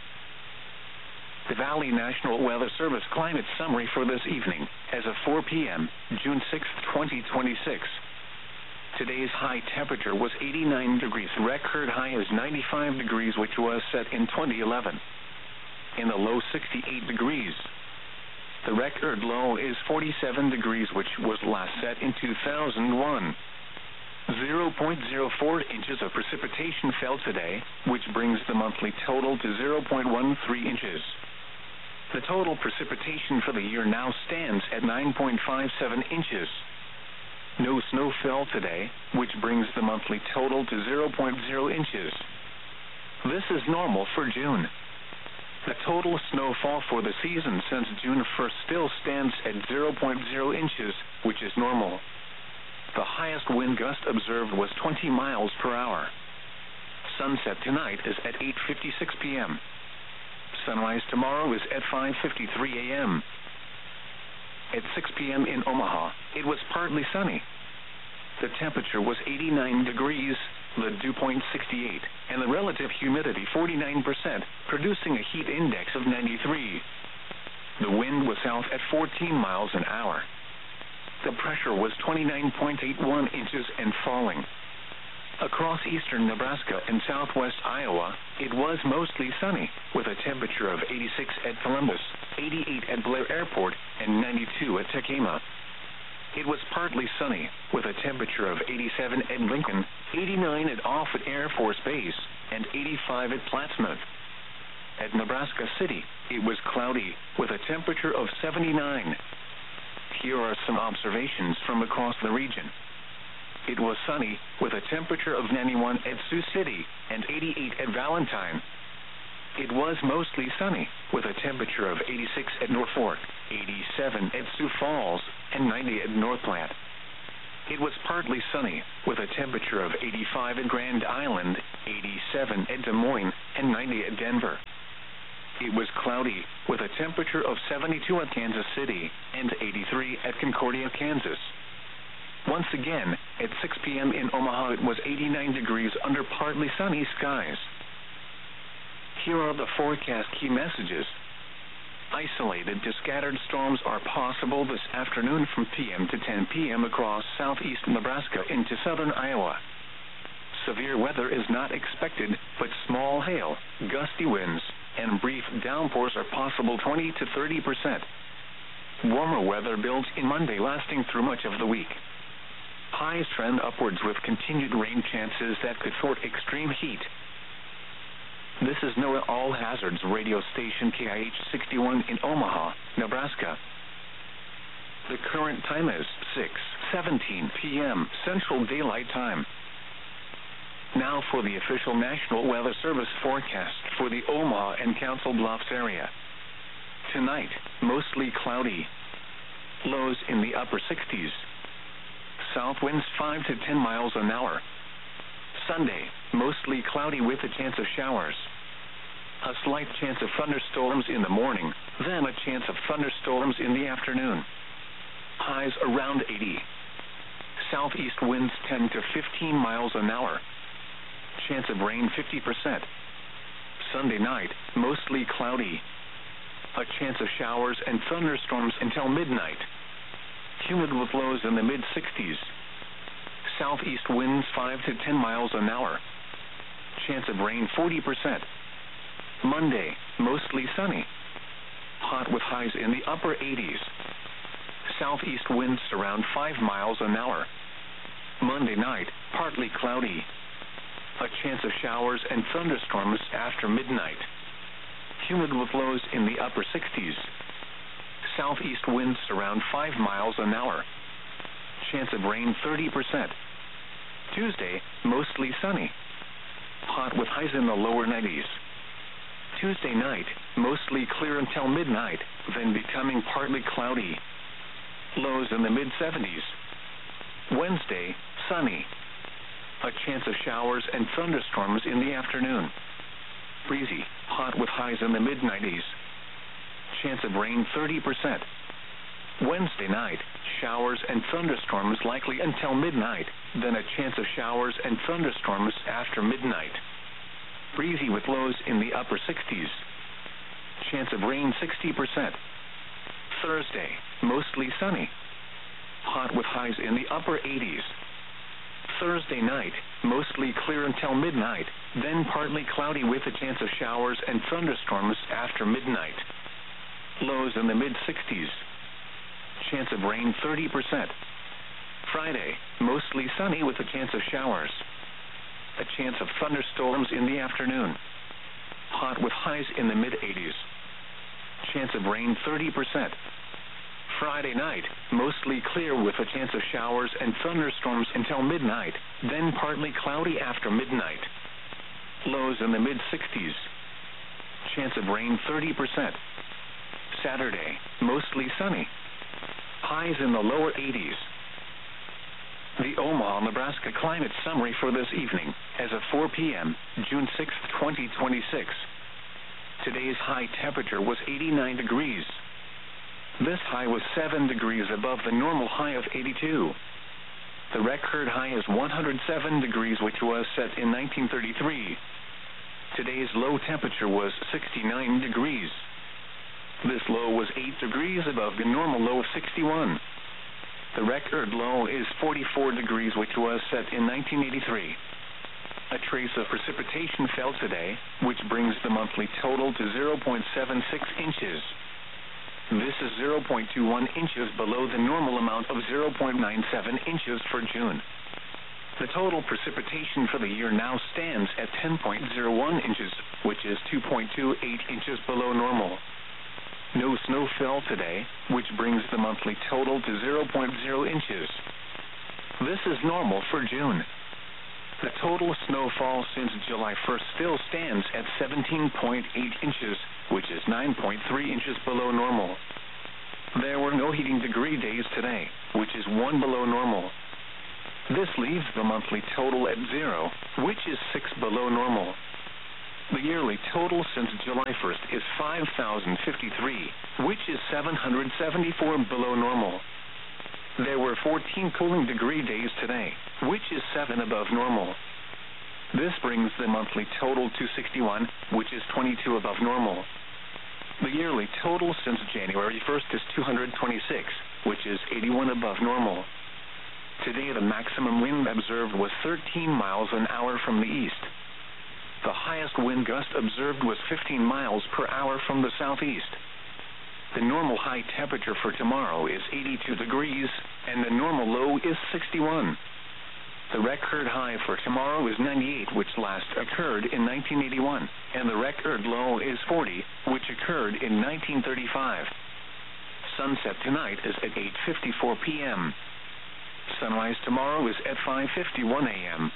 The Valley National Weather Service climate summary for this evening, as of four p.m., June sixth, twenty twenty-six. Today's high temperature was eighty-nine degrees. Record high is ninety-five degrees, which was set in twenty eleven. In the low, sixty-eight degrees. The record low is forty-seven degrees, which was last set in two thousand one. zero point zero four inches of precipitation fell today, which brings the monthly total to zero point one three inches. The total precipitation for the year now stands at nine point five seven inches. No snow fell today, which brings the monthly total to zero point zero inches. This is normal for June. The total snowfall for the season since June first still stands at zero point zero inches, which is normal. The highest wind gust observed was twenty miles per hour. Sunset tonight is at eight fifty-six p.m. Sunrise tomorrow is at five fifty-three a.m. At six p.m. in Omaha, it was partly sunny. The temperature was eighty-nine degrees, the dew point sixty-eight, and the relative humidity forty-nine percent, producing a heat index of ninety-three. The wind was south at fourteen miles an hour. The pressure was twenty-nine point eight one inches and falling. Across eastern Nebraska and southwest Iowa, it was mostly sunny, with a temperature of eighty-six at Columbus, eighty-eight at Blair Airport, and ninety-two at Tekema. It was partly sunny, with a temperature of eighty-seven at Lincoln, eighty-nine at Offutt Air Force Base, and eighty-five at Plattsmouth. At Nebraska City, it was cloudy, with a temperature of seventy-nine. Here are some observations from across the region. It was sunny, with a temperature of ninety-one at Sioux City and eighty-eight at Valentine. It was mostly sunny, with a temperature of eighty-six at North Fork, eighty-seven at Sioux Falls, and ninety at North Platte. It was partly sunny, with a temperature of eighty-five at Grand Island, eighty-seven at Des Moines, and ninety at Denver. It was cloudy, with a temperature of seventy-two at Kansas City, and eighty-three at Concordia, Kansas. Once again, at six p.m. in Omaha it was eighty-nine degrees under partly sunny skies. Here are the forecast key messages. Isolated to scattered storms are possible this afternoon from p m to ten p.m. across southeast Nebraska into southern Iowa. Severe weather is not expected, but small hail, gusty winds, and brief downpours are possible twenty to thirty percent. Warmer weather builds in Monday, lasting through much of the week. Highs trend upwards with continued rain chances that could thwart extreme heat. This is NOAA All Hazards radio station K I H sixty-one in Omaha, Nebraska. The current time is six seventeen p.m. Central Daylight Time. Now for the official National Weather Service forecast for the Omaha and Council Bluffs area. Tonight, mostly cloudy. Lows in the upper sixties. South winds five to ten miles an hour. Sunday, mostly cloudy with a chance of showers. A slight chance of thunderstorms in the morning, then a chance of thunderstorms in the afternoon. Highs around eighty. Southeast winds ten to fifteen miles an hour. Chance of rain fifty percent. Sunday night, mostly cloudy. A chance of showers and thunderstorms until midnight. Humid with lows in the mid-sixties. Southeast winds five to ten miles an hour. Chance of rain forty percent. Monday, mostly sunny. Hot with highs in the upper eighties. Southeast winds around five miles an hour. Monday night, partly cloudy. A chance of showers and thunderstorms after midnight. Humid with lows in the upper sixties. Southeast winds around five miles an hour. Chance of rain thirty percent. Tuesday, mostly sunny. Hot with highs in the lower nineties. Tuesday night, mostly clear until midnight, then becoming partly cloudy. Lows in the mid-seventies. Wednesday, sunny. A chance of showers and thunderstorms in the afternoon. Breezy, hot with highs in the mid-nineties. Chance of rain thirty percent. Wednesday night, showers and thunderstorms likely until midnight, then a chance of showers and thunderstorms after midnight. Breezy with lows in the upper sixties. Chance of rain sixty percent. Thursday, mostly sunny. Hot with highs in the upper eighties. Thursday night, mostly clear until midnight, then partly cloudy with a chance of showers and thunderstorms after midnight. Lows in the mid-sixties. Chance of rain thirty percent. Friday, mostly sunny with a chance of showers. A chance of thunderstorms in the afternoon. Hot with highs in the mid-eighties. Chance of rain thirty percent. Friday night, mostly clear with a chance of showers and thunderstorms until midnight, then partly cloudy after midnight. Lows in the mid-sixties. Chance of rain thirty percent. Saturday, mostly sunny. Highs in the lower eighties. The Omaha, Nebraska climate summary for this evening, as of four p.m., June sixth, twenty twenty-six. Today's high temperature was eighty-nine degrees. This high was seven degrees above the normal high of eighty-two. The record high is one hundred seven degrees, which was set in nineteen thirty-three. Today's low temperature was sixty-nine degrees. This low was eight degrees above the normal low of sixty-one. The record low is forty-four degrees, which was set in nineteen eighty-three. A trace of precipitation fell today, which brings the monthly total to zero point seven six inches. This is zero point two one inches below the normal amount of zero point nine seven inches for June. The total precipitation for the year now stands at ten point zero one inches, which is two point two eight inches below normal. No snow fell today, which brings the monthly total to zero point zero inches. This is normal for June. The total snowfall since July first still stands at seventeen point eight inches, which is nine point three inches below normal. There were no heating degree days today, which is one below normal. This leaves the monthly total at zero, which is six below normal. The yearly total since July first is five thousand fifty-three, which is seven hundred seventy-four below normal. There were fourteen cooling degree days today, which is seven above normal. This brings the monthly total to sixty-one, which is twenty-two above normal. The yearly total since January first is two hundred twenty-six, which is eighty-one above normal. Today the maximum wind observed was thirteen miles an hour from the east. The highest wind gust observed was fifteen miles per hour from the southeast. The normal high temperature for tomorrow is eighty-two degrees, and the normal low is sixty-one. The record high for tomorrow is ninety-eight, which last occurred in nineteen eighty-one, and the record low is forty, which occurred in nineteen thirty-five. Sunset tonight is at eight fifty-four p m Sunrise tomorrow is at five fifty-one a m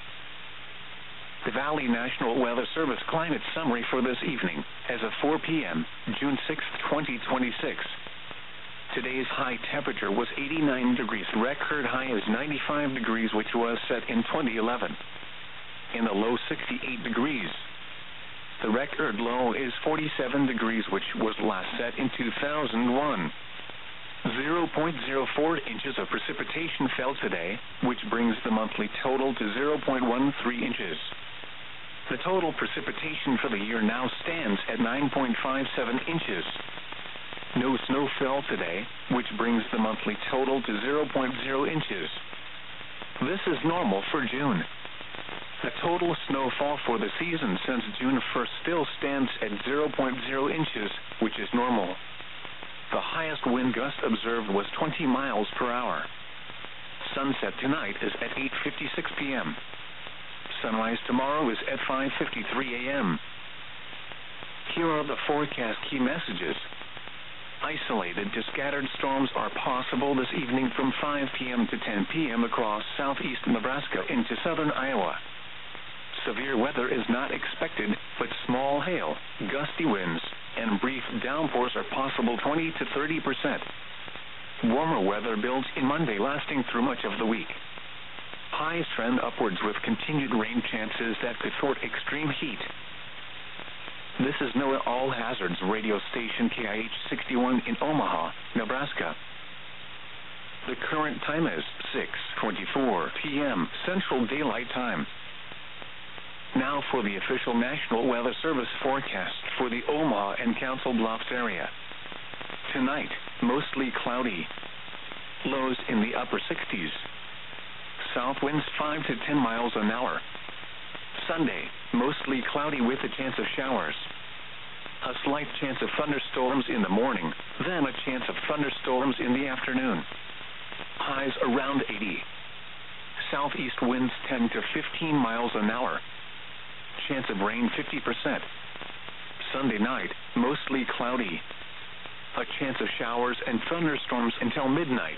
The Valley National Weather Service climate summary for this evening, as of four p m, June sixth, twenty twenty-six. Today's high temperature was eighty-nine degrees. Record high is ninety-five degrees, which was set in twenty eleven. In the low, sixty-eight degrees. The record low is forty-seven degrees, which was last set in two thousand one. zero point zero four inches of precipitation fell today, which brings the monthly total to zero point one three inches. The total precipitation for the year now stands at nine point five seven inches. No snow fell today, which brings the monthly total to zero point zero inches. This is normal for June. The total snowfall for the season since June first still stands at zero point zero inches, which is normal. The highest wind gust observed was twenty miles per hour. Sunset tonight is at eight fifty-six p m Sunrise tomorrow is at five fifty-three a m Here are the forecast key messages. Isolated to scattered storms are possible this evening from five p m to ten p m across southeast Nebraska into southern Iowa. Severe weather is not expected, but small hail, gusty winds, and brief downpours are possible twenty to thirty percent. Warmer weather builds in Monday, lasting through much of the week. Highs trend upwards with continued rain chances that could thwart extreme heat. This is NOAA All Hazards radio station K I H sixty-one in Omaha, Nebraska. The current time is six twenty-four p m Central Daylight Time. Now for the official National Weather Service forecast for the Omaha and Council Bluffs area. Tonight, mostly cloudy. Lows in the upper sixties. South winds five to ten miles an hour. Sunday, mostly cloudy with a chance of showers. A slight chance of thunderstorms in the morning, then a chance of thunderstorms in the afternoon. Highs around eighty. Southeast winds ten to fifteen miles an hour. Chance of rain fifty percent. Sunday night, mostly cloudy. A chance of showers and thunderstorms until midnight.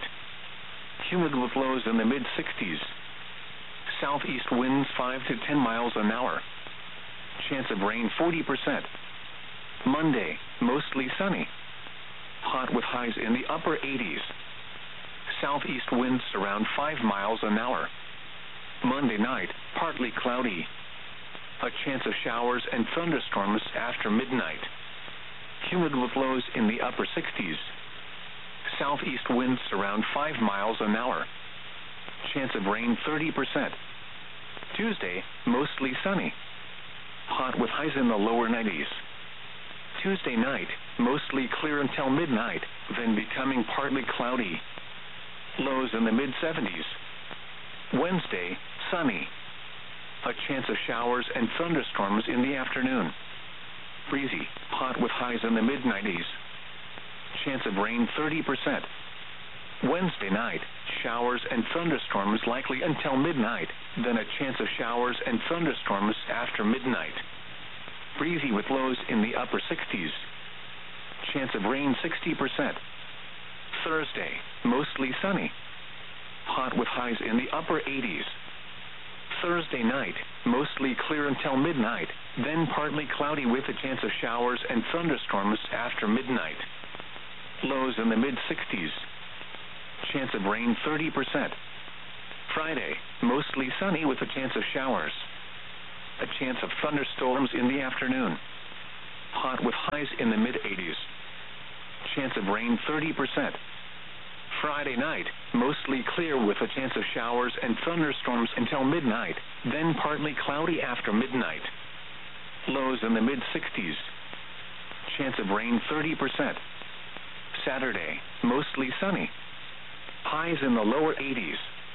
Humid with lows in the mid sixties. Southeast winds five to ten miles an hour. Chance of rain forty percent. Monday, mostly sunny. Hot with highs in the upper eighties. Southeast winds around five miles an hour. Monday night, partly cloudy. A chance of showers and thunderstorms after midnight. Humid with lows in the upper sixties. Southeast winds around five miles an hour. Chance of rain thirty percent. Tuesday, mostly sunny. Hot with highs in the lower nineties. Tuesday night, mostly clear until midnight, then becoming partly cloudy. Lows in the mid seventies. Wednesday, sunny. A chance of showers and thunderstorms in the afternoon. Breezy, hot with highs in the mid nineties. Chance of rain thirty percent. Wednesday night, showers and thunderstorms likely until midnight, then a chance of showers and thunderstorms after midnight. Breezy with lows in the upper sixties. Chance of rain sixty percent. Thursday, mostly sunny. Hot with highs in the upper eighties. Thursday night, mostly clear until midnight, then partly cloudy with a chance of showers and thunderstorms after midnight. Lows in the mid sixties. Chance of rain thirty percent. Friday, mostly sunny with a chance of showers. A chance of thunderstorms in the afternoon. Hot with highs in the mid eighties. Chance of rain thirty percent. Friday night, mostly clear with a chance of showers and thunderstorms until midnight, then partly cloudy after midnight. Lows in the mid sixties. Chance of rain thirty percent. Saturday, mostly sunny. Highs in the lower eighties.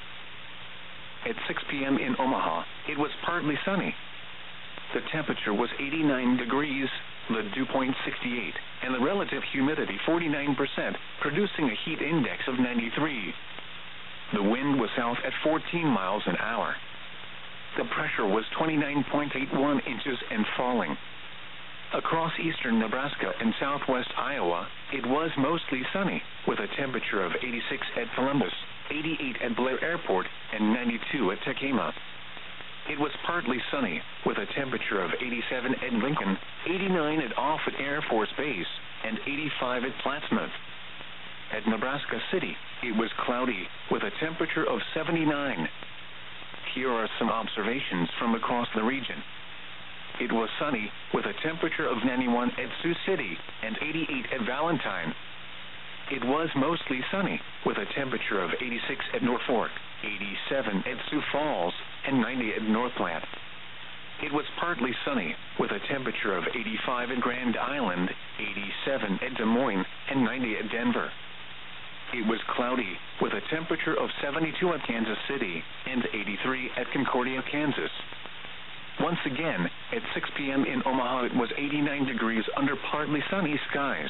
At six p.m. in Omaha, it was partly sunny. The temperature was eighty-nine degrees, the dew point sixty-eight, and the relative humidity forty-nine percent, producing a heat index of ninety-three. The wind was south at fourteen miles an hour. The pressure was twenty-nine point eight one inches and falling. Across eastern Nebraska and southwest Iowa, it was mostly sunny, with a temperature of eighty-six at Columbus, eighty-eight at Blair Airport, and ninety-two at Tekema. It was partly sunny, with a temperature of eighty-seven at Lincoln, eighty-nine at Offutt Air Force Base, and eighty-five at Plattsmouth. At Nebraska City, it was cloudy, with a temperature of seventy-nine. Here are some observations from across the region. It was sunny, with a temperature of ninety-one at Sioux City, and eighty-eight at Valentine. It was mostly sunny, with a temperature of eighty-six at Norfolk, eighty-seven at Sioux Falls, and ninety at North Platte. It was partly sunny, with a temperature of eighty-five at Grand Island, eighty-seven at Des Moines, and ninety at Denver. It was cloudy, with a temperature of seventy-two at Kansas City, and eighty-three at Concordia, Kansas. Once again, at six p.m. in Omaha, it was eighty-nine degrees under partly sunny skies.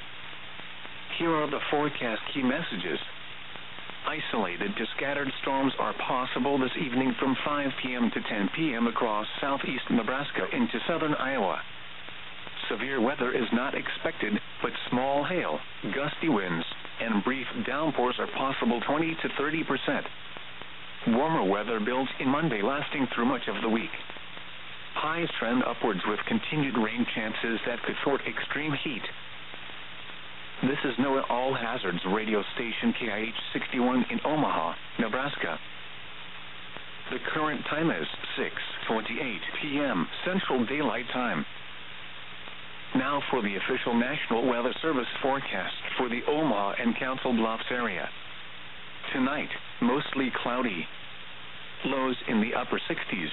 Here are the forecast key messages. Isolated to scattered storms are possible this evening from five p.m. to ten p.m. across southeast Nebraska into southern Iowa. Severe weather is not expected, but small hail, gusty winds, and brief downpours are possible twenty to thirty percent. Warmer weather builds in Monday, lasting through much of the week. Highs trend upwards with continued rain chances that could thwart extreme heat. This is NOAA All Hazards radio station K I H sixty-one in Omaha, Nebraska. The current time is six twenty-eight p.m. Central Daylight Time. Now for the official National Weather Service forecast for the Omaha and Council Bluffs area. Tonight, mostly cloudy. Lows in the upper sixties.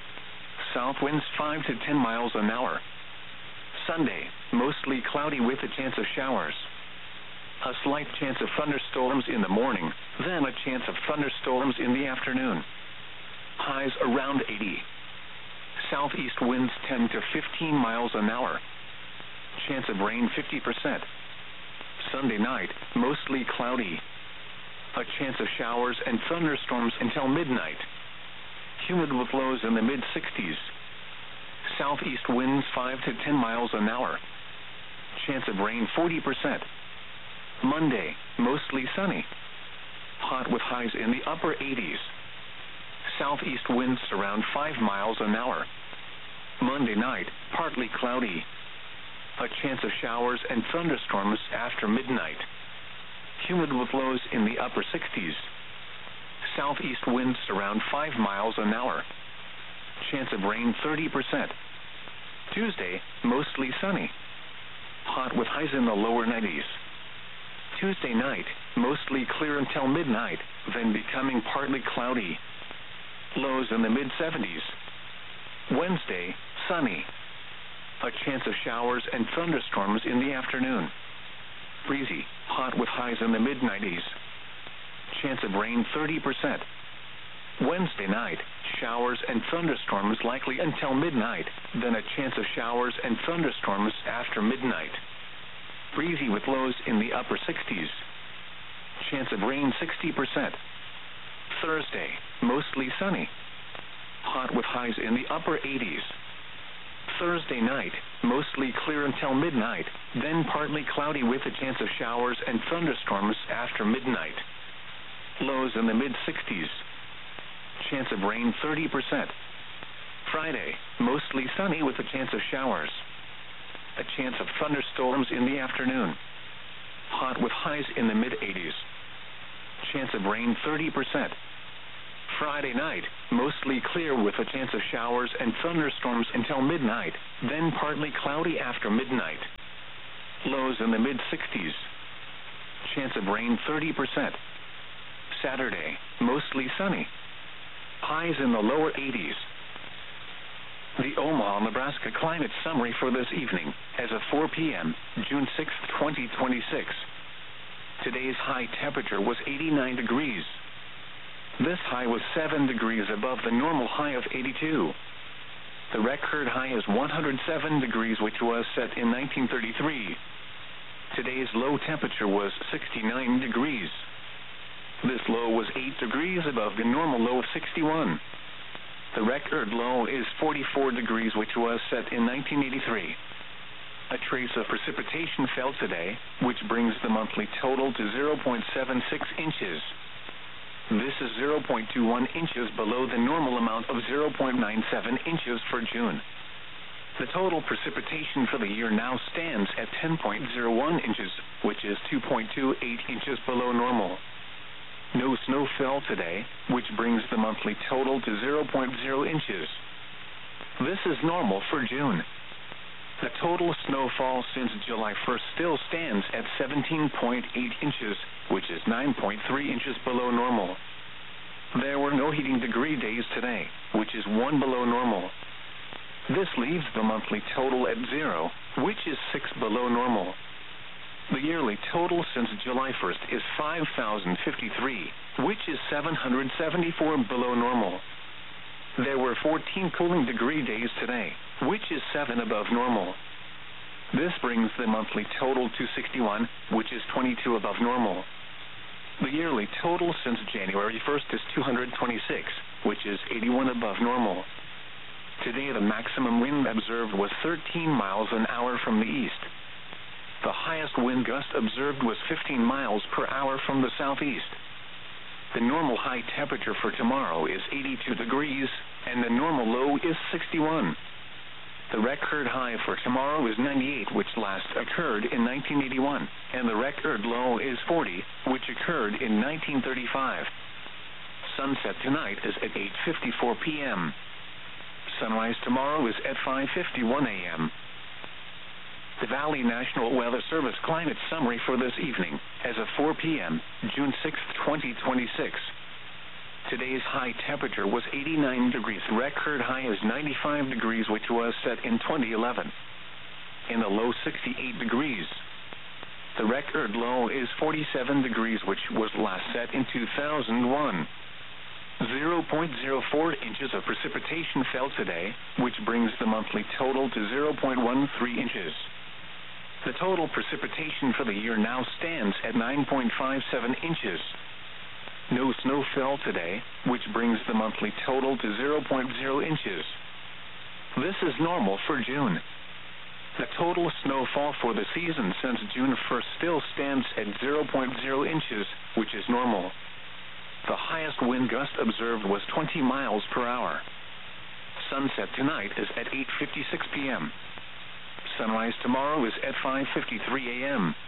South winds five to ten miles an hour. Sunday, mostly cloudy with a chance of showers. A slight chance of thunderstorms in the morning, then a chance of thunderstorms in the afternoon. Highs around eighty. Southeast winds ten to fifteen miles an hour. Chance of rain fifty percent. Sunday night, mostly cloudy. A chance of showers and thunderstorms until midnight. Humid with lows in the mid sixties. Southeast winds five to ten miles an hour. Chance of rain forty percent. Monday, mostly sunny. Hot with highs in the upper eighties. Southeast winds around five miles an hour. Monday night, partly cloudy. A chance of showers and thunderstorms after midnight. Humid with lows in the upper sixties. Southeast winds around five miles an hour. Chance of rain thirty percent. Tuesday, mostly sunny. Hot with highs in the lower nineties. Tuesday night, mostly clear until midnight, then becoming partly cloudy. Lows in the mid seventies. Wednesday, sunny. A chance of showers and thunderstorms in the afternoon. Breezy, hot with highs in the mid nineties. Chance of rain thirty percent. Wednesday night, showers and thunderstorms likely until midnight, then a chance of showers and thunderstorms after midnight. Breezy with lows in the upper sixties. Chance of rain sixty percent. Thursday, mostly sunny. Hot with highs in the upper eighties. Thursday night, mostly clear until midnight, then partly cloudy with a chance of showers and thunderstorms after midnight. Lows in the mid sixties. Chance of rain thirty percent. Friday, mostly sunny with a chance of showers. A chance of thunderstorms in the afternoon. Hot with highs in the mid eighties. Chance of rain thirty percent. Friday night, mostly clear with a chance of showers and thunderstorms until midnight, then partly cloudy after midnight. Lows in the mid sixties. Chance of rain thirty percent. Saturday, mostly sunny. Highs in the lower eighties. The Omaha, Nebraska climate summary for this evening, as of four p m, June sixth, twenty twenty-six. Today's high temperature was eighty-nine degrees. This high was seven degrees above the normal high of eighty-two. The record high is one hundred seven degrees, which was set in nineteen thirty-three. Today's low temperature was sixty-nine degrees. This low was eight degrees above the normal low of sixty-one. The record low is forty-four degrees, which was set in nineteen eighty-three. A trace of precipitation fell today, which brings the monthly total to zero point seven six inches. This is zero point two one inches below the normal amount of zero point nine seven inches for June. The total precipitation for the year now stands at ten point zero one inches, which is two point two eight inches below normal. No snow fell today, which brings the monthly total to zero point zero inches. This is normal for June. The total snowfall since July first still stands at seventeen point eight inches, which is nine point three inches below normal. There were no heating degree days today, which is one below normal. This leaves the monthly total at zero, which is six below normal. The yearly total since July first is five thousand fifty-three, which is seven hundred seventy-four below normal. There were fourteen cooling degree days today, which is seven above normal. This brings the monthly total to sixty-one, which is twenty-two above normal. The yearly total since January first is two hundred twenty-six, which is eighty-one above normal. Today the maximum wind observed was thirteen miles an hour from the east. The highest wind gust observed was fifteen miles per hour from the southeast. The normal high temperature for tomorrow is eighty-two degrees, and the normal low is sixty-one. The record high for tomorrow is ninety-eight, which last occurred in nineteen eighty-one, and the record low is forty, which occurred in nineteen thirty-five. Sunset tonight is at eight fifty-four p m Sunrise tomorrow is at five fifty-one a m The Valley National Weather Service climate summary for this evening, as of four p m, June sixth, twenty twenty-six. Today's high temperature was eighty-nine degrees. Record high is ninety-five degrees, which was set in twenty eleven. In the low, sixty-eight degrees. The record low is forty-seven degrees, which was last set in two thousand one. zero point zero four inches of precipitation fell today, which brings the monthly total to zero point one three inches. The total precipitation for the year now stands at nine point five seven inches. No snow fell today, which brings the monthly total to zero point zero inches. This is normal for June. The total snowfall for the season since June first still stands at zero point zero inches, which is normal. The highest wind gust observed was twenty miles per hour. Sunset tonight is at eight fifty-six p m Sunrise tomorrow is at five fifty-three a m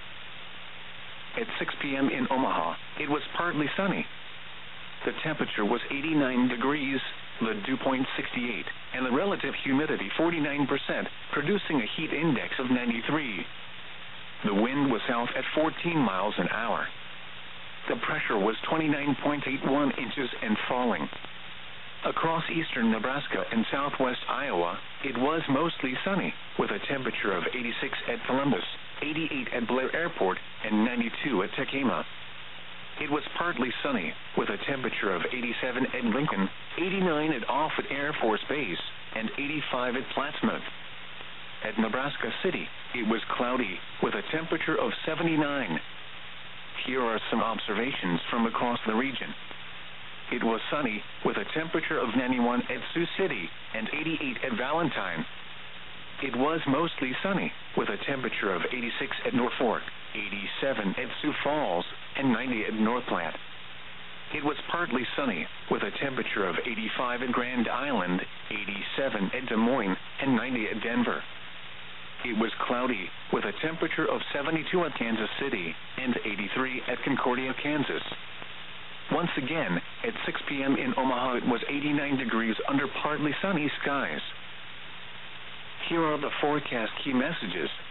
At six p m in Omaha, it was partly sunny. The temperature was eighty-nine degrees, the dew point sixty-eight, and the relative humidity forty-nine percent, producing a heat index of ninety-three. The wind was south at fourteen miles an hour. The pressure was twenty-nine point eight one inches and falling. Across eastern Nebraska and southwest Iowa, it was mostly sunny, with a temperature of eighty-six at Columbus, eighty-eight at Blair Airport, and ninety-two at Tekema. It was partly sunny, with a temperature of eighty-seven at Lincoln, eighty-nine at Offutt Air Force Base, and eighty-five at Plattsmouth. At Nebraska City, it was cloudy, with a temperature of seventy-nine. Here are some observations from across the region. It was sunny, with a temperature of ninety-one at Sioux City and eighty-eight at Valentine. It was mostly sunny, with a temperature of eighty-six at North Fork, eighty-seven at Sioux Falls, and ninety at North Platte. It was partly sunny, with a temperature of eighty-five at Grand Island, eighty-seven at Des Moines, and ninety at Denver. It was cloudy, with a temperature of seventy-two at Kansas City and eighty-three at Concordia, Kansas. Once again, at six p.m. in Omaha, it was eighty-nine degrees under partly sunny skies. Here are the forecast key messages.